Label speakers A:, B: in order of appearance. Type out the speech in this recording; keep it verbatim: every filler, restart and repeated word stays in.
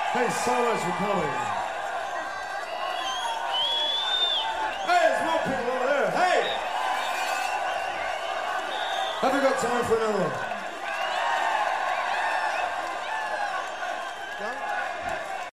A: Thanks so much for coming. Hey, there's more people over there. Hey! Have we got time for another one?